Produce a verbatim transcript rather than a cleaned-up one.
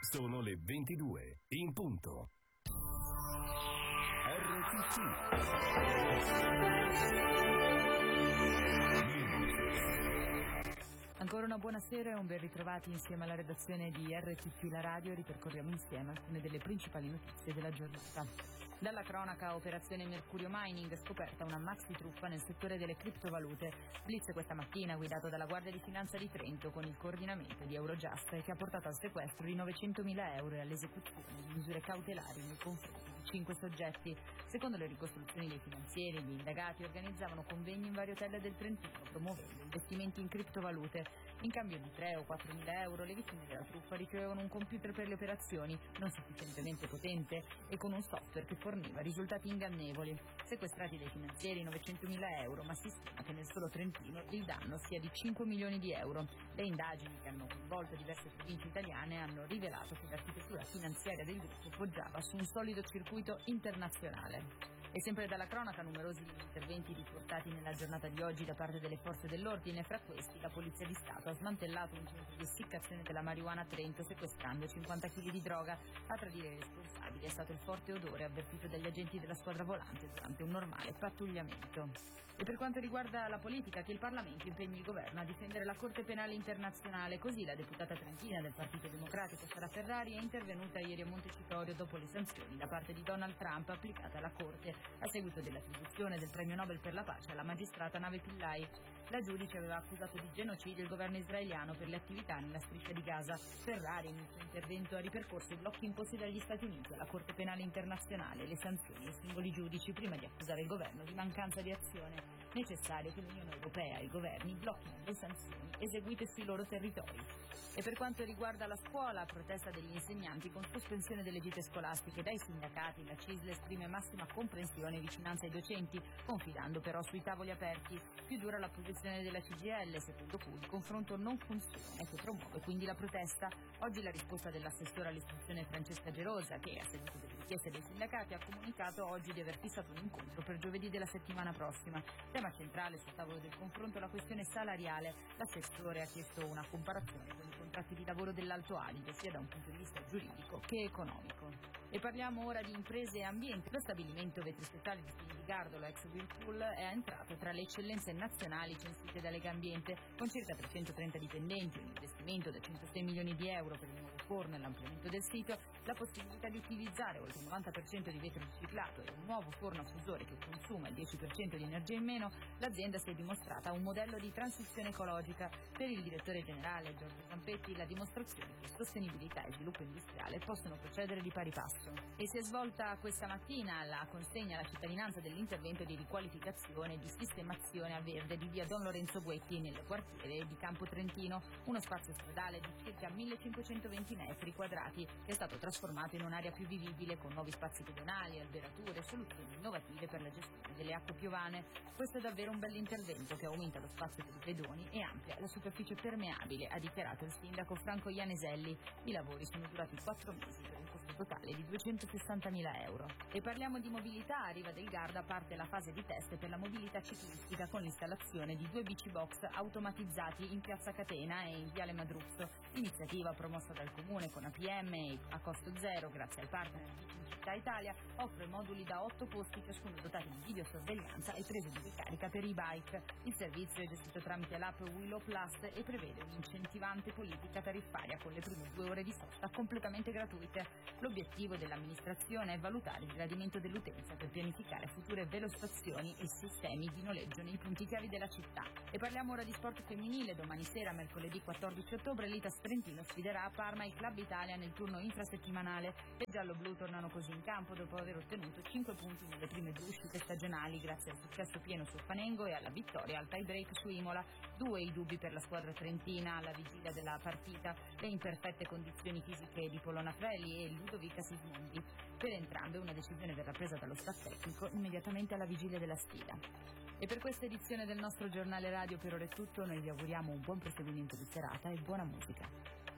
Sono le ventidue in punto. R T C. Ancora una buonasera e un ben ritrovati insieme alla redazione di R T C La Radio. Ripercorriamo insieme alcune delle principali notizie della giornata. Dalla cronaca, operazione Mercurio Mining, scoperta una maxi truffa nel settore delle criptovalute. Blitz questa mattina guidato dalla Guardia di Finanza di Trento con il coordinamento di Eurojust, che ha portato al sequestro di novecentomila euro e all'esecuzione di misure cautelari nei confronti di cinque soggetti. Secondo le ricostruzioni dei finanzieri, gli indagati organizzavano convegni in vari hotel del Trentino promuovendo investimenti in criptovalute. In cambio di tre o quattromila euro le vittime della truffa ricevevano un computer per le operazioni non sufficientemente potente e con un software che forniva risultati ingannevoli. Sequestrati dai finanzieri novecentomila euro, ma si stima che nel solo Trentino il danno sia di cinque milioni di euro. Le indagini che hanno coinvolto diverse province italiane hanno rivelato che l'architettura finanziaria del gruppo poggiava su un solido circuito internazionale. E sempre dalla cronaca, numerosi gli interventi riportati nella giornata di oggi da parte delle forze dell'ordine. Fra questi la Polizia di Stato ha smantellato un centro di essiccazione della marijuana a Trento, sequestrando cinquanta chili di droga. A tradire i responsabili è stato il forte odore avvertito dagli agenti della squadra volante durante un normale pattugliamento. E per quanto riguarda la politica, che il Parlamento impegni il governo a difendere la Corte Penale Internazionale. Così la deputata trentina del Partito Democratico Sara Ferrari è intervenuta ieri a Montecitorio dopo le sanzioni da parte di Donald Trump applicate alla Corte a seguito dell'attribuzione del premio Nobel per la pace alla magistrata Nave Pillay. La giudice aveva accusato di genocidio il governo israeliano per le attività nella striscia di Gaza. Ferrari nel suo intervento ha ripercorso i blocchi imposti dagli Stati Uniti alla Corte Penale Internazionale, le sanzioni ai singoli giudici, prima di accusare il governo di mancanza di azione. Necessario che l'Unione Europea e i governi blocchino le sanzioni eseguite sui loro territori. E per quanto riguarda la scuola, protesta degli insegnanti con sospensione delle gite scolastiche dai sindacati. La C I S L esprime massima comprensione e vicinanza ai docenti, confidando però sui tavoli aperti. Più dura la posizione della C G I L, secondo cui il confronto non funziona e che promuove quindi la protesta. Oggi la risposta dell'assessore all'istruzione Francesca Gerosa, che a seguito delle richieste dei sindacati ha comunicato oggi di aver fissato un incontro per giovedì della settimana prossima. Tema centrale sul tavolo del confronto la questione salariale. L'assessore ha chiesto una comparazione con i contratti di lavoro dell'Alto Adige, sia da un punto di vista giuridico che economico. E parliamo ora di imprese e ambiente. Lo stabilimento vetri speciali di Spinigardolo, ex Whirlpool, è entrato tra le eccellenze nazionali censite da Legambiente. Con circa trecentotrenta dipendenti, un investimento da centosei milioni di euro per il nuovo forno e l'ampliamento del sito, la possibilità di utilizzare oltre il novanta per cento di vetro riciclato e un nuovo forno a fusore che consuma il dieci per cento di energia in meno, l'azienda si è dimostrata un modello di transizione ecologica. Per il direttore generale Giorgio Zampetti la dimostrazione che sostenibilità e sviluppo industriale possono procedere di pari passo. E si è svolta questa mattina la consegna alla cittadinanza dell'intervento di riqualificazione e di sistemazione a verde di via Don Lorenzo Guetti nel quartiere di Campo Trentino, uno spazio stradale di circa millecinquecentoventi metri quadrati che è stato trasformato in un'area più vivibile con nuovi spazi pedonali, alberature e soluzioni innovative per la gestione delle acque piovane. Questo è davvero un bell'intervento che aumenta lo spazio per i pedoni e amplia la superficie permeabile, ha dichiarato il sindaco Franco Ianeselli. I lavori sono durati quattro mesi per un costo totale di duecentosessantamila euro. E parliamo di mobilità. A Riva del Garda parte la fase di test per la mobilità ciclistica con l'installazione di due bici box automatizzati in Piazza Catena e in Viale Madruzzo. Iniziativa promossa dal Comune con A P M e a costo zero grazie al partner di Città Italia, offre moduli da otto posti ciascuno dotati di videosorveglianza e prese di ricarica per e-bike. Il servizio è gestito tramite l'app Willow Plus e prevede un'incentivante politica tariffaria con le prime due ore di sosta completamente gratuite. L'obiettivo dell'amministrazione è valutare il gradimento dell'utenza per pianificare future velostazioni e sistemi di noleggio nei punti chiavi della città. E parliamo ora di sport femminile. Domani sera, mercoledì quattordici ottobre, l'Itas Trentino sfiderà a Parma il Club Italia nel turno infrasettimanale. Le giallo-blu tornano così in campo dopo aver ottenuto cinque punti nelle prime due uscite stagionali grazie al successo pieno su Fanengo e alla vittoria al tie break su Imola. Due i dubbi per la squadra trentina alla vigilia della partita, le imperfette condizioni fisiche di Polona Freli e Ludovica Sismondi. Per entrambe una decisione verrà presa dallo staff tecnico immediatamente alla vigilia della sfida. E per questa edizione del nostro giornale radio per ora è tutto. Noi vi auguriamo un buon proseguimento di serata e buona musica.